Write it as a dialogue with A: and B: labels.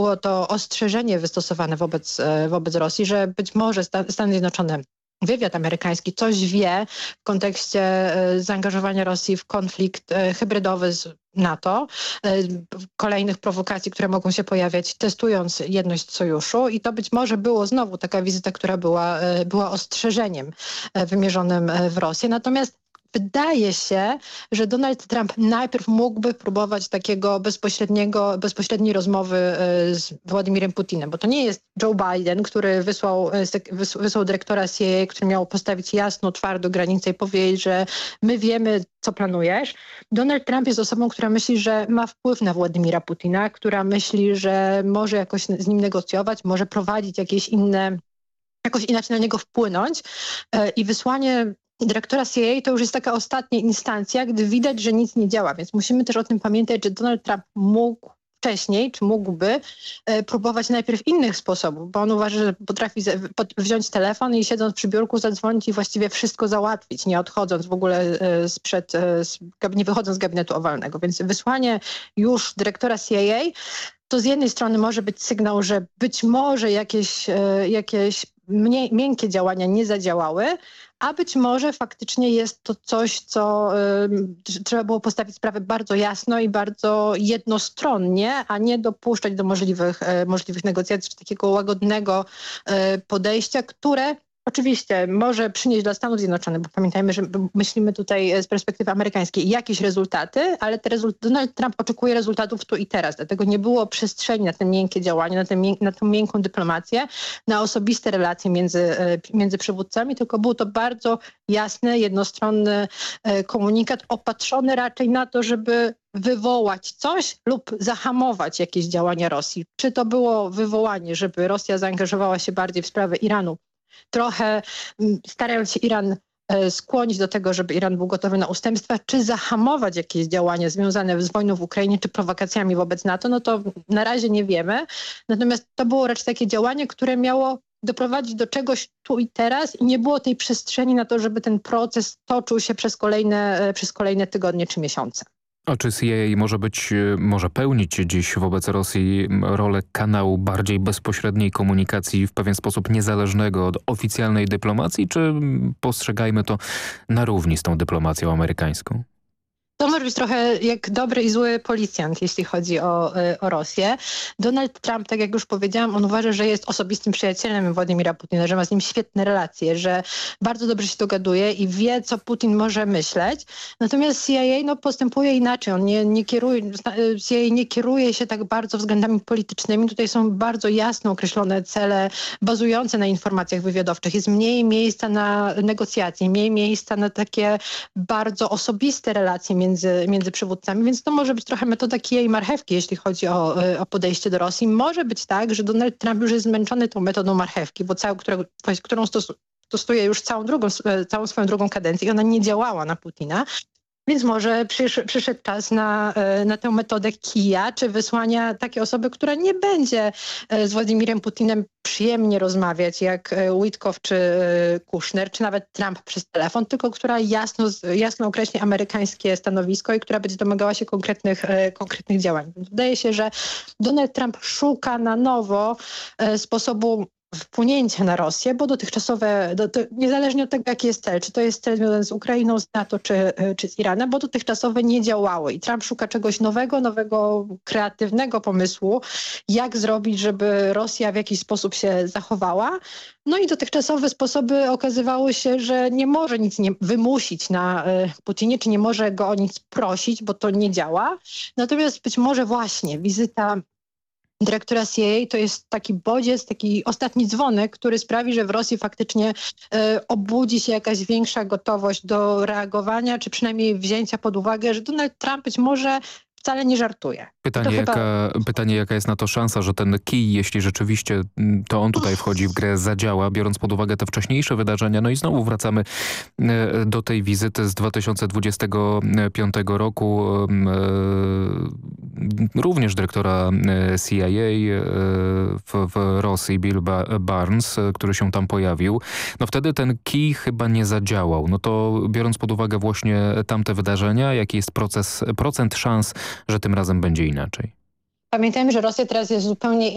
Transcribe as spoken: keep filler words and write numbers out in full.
A: było to ostrzeżenie wystosowane wobec, wobec Rosji, że być może Stany Zjednoczone, wywiad amerykański coś wie w kontekście zaangażowania Rosji w konflikt hybrydowy z NATO, kolejnych prowokacji, które mogą się pojawiać, testując jedność sojuszu, i to być może było znowu taka wizyta, która była, była ostrzeżeniem wymierzonym w Rosję. Natomiast wydaje się, że Donald Trump najpierw mógłby próbować takiego bezpośredniego, bezpośredniej rozmowy z Władimirem Putinem, bo to nie jest Joe Biden, który wysłał, wysłał dyrektora C I A, który miał postawić jasną, twardą granicę i powiedzieć, że my wiemy, co planujesz. Donald Trump jest osobą, która myśli, że ma wpływ na Władimira Putina, która myśli, że może jakoś z nim negocjować, może prowadzić jakieś inne, jakoś inaczej na niego wpłynąć, i wysłanie dyrektora C I A to już jest taka ostatnia instancja, gdy widać, że nic nie działa. Więc musimy też o tym pamiętać, że Donald Trump mógł wcześniej, czy mógłby e, próbować najpierw innych sposobów, bo on uważa, że potrafi z, pod, wziąć telefon i siedząc przy biurku zadzwonić i właściwie wszystko załatwić, nie odchodząc w ogóle e, sprzed, e, z, nie wychodząc z gabinetu owalnego. Więc wysłanie już dyrektora C I A to z jednej strony może być sygnał, że być może jakieś, e, jakieś mniej, miękkie działania nie zadziałały, a być może faktycznie jest to coś, co y, trzeba było postawić sprawę bardzo jasno i bardzo jednostronnie, a nie dopuszczać do możliwych, y, możliwych negocjacji, czy takiego łagodnego y, podejścia, które oczywiście może przynieść dla Stanów Zjednoczonych, bo pamiętajmy, że myślimy tutaj z perspektywy amerykańskiej, jakieś rezultaty, ale te rezult- Donald Trump oczekuje rezultatów tu i teraz. Dlatego nie było przestrzeni na te miękkie działania, na, te mię- na tę miękką dyplomację, na osobiste relacje między, między przywódcami, tylko był to bardzo jasny, jednostronny komunikat, opatrzony raczej na to, żeby wywołać coś lub zahamować jakieś działania Rosji. Czy to było wywołanie, żeby Rosja zaangażowała się bardziej w sprawę Iranu, trochę starając się Iran skłonić do tego, żeby Iran był gotowy na ustępstwa, czy zahamować jakieś działania związane z wojną w Ukrainie, czy prowokacjami wobec NATO, no to na razie nie wiemy. Natomiast to było raczej takie działanie, które miało doprowadzić do czegoś tu i teraz i nie było tej przestrzeni na to, żeby ten proces toczył się przez kolejne, przez kolejne tygodnie czy miesiące.
B: A czy C I A może być, może pełnić dziś wobec Rosji rolę kanału bardziej bezpośredniej komunikacji, w pewien sposób niezależnego od oficjalnej dyplomacji, czy postrzegajmy to na równi z tą dyplomacją amerykańską?
A: To może być trochę jak dobry i zły policjant, jeśli chodzi o, o Rosję. Donald Trump, tak jak już powiedziałam, on uważa, że jest osobistym przyjacielem Władimira Putina, że ma z nim świetne relacje, że bardzo dobrze się dogaduje i wie, co Putin może myśleć. Natomiast C I A no, postępuje inaczej. On nie, nie kieruje, C I A nie kieruje się tak bardzo względami politycznymi. Tutaj są bardzo jasno określone cele bazujące na informacjach wywiadowczych. Jest mniej miejsca na negocjacje, mniej miejsca na takie bardzo osobiste relacje między Między, między przywódcami, więc to może być trochę metoda kija i marchewki, jeśli chodzi o, o podejście do Rosji. Może być tak, że Donald Trump już jest zmęczony tą metodą marchewki, bo całą, którą, którą stosuje już całą, drugą, całą swoją drugą kadencję i ona nie działała na Putina. Więc może przysz, przyszedł czas na, na tę metodę kija, czy wysłania takiej osoby, która nie będzie z Władimirem Putinem przyjemnie rozmawiać, jak Witkow czy Kushner, czy nawet Trump przez telefon, tylko która jasno, jasno określi amerykańskie stanowisko i która będzie domagała się konkretnych, konkretnych działań. Więc wydaje się, że Donald Trump szuka na nowo sposobu wpłynięcia na Rosję, bo dotychczasowe, do, to, niezależnie od tego, jaki jest cel, czy to jest cel związany z Ukrainą, z NATO, czy, czy z Iranem, bo dotychczasowe nie działały i Trump szuka czegoś nowego, nowego, kreatywnego pomysłu, jak zrobić, żeby Rosja w jakiś sposób się zachowała. No i dotychczasowe sposoby okazywały się, że nie może nic nie wymusić na Putinie, czy nie może go o nic prosić, bo to nie działa. Natomiast być może właśnie wizyta dyrektora C I A to jest taki bodziec, taki ostatni dzwonek, który sprawi, że w Rosji faktycznie e, obudzi się jakaś większa gotowość do reagowania, czy przynajmniej wzięcia pod uwagę, że Donald Trump być może wcale nie żartuje.
B: Pytanie,
A: chyba...
B: jaka, pytanie, jaka jest na to szansa, że ten kij, jeśli rzeczywiście to on tutaj wchodzi w grę, zadziała, biorąc pod uwagę te wcześniejsze wydarzenia. No i znowu wracamy do tej wizyty z dwa tysiące dwudziestego piątego roku, również dyrektora C I A w, w Rosji, Bill Barnes, który się tam pojawił. No wtedy ten kij chyba nie zadziałał. No to biorąc pod uwagę właśnie tamte wydarzenia, jaki jest proces, procent szans, że tym razem będzie inaczej?
A: Pamiętajmy, że Rosja teraz jest zupełnie